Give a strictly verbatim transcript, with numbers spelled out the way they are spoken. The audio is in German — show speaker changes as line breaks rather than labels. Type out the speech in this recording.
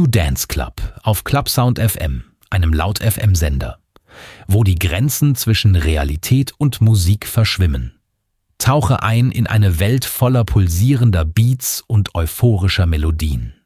Dance Club auf Clubsound F M, einem Laut-F M-Sender, wo die Grenzen zwischen Realität und Musik verschwimmen. Tauche ein in eine Welt voller pulsierender Beats und euphorischer Melodien.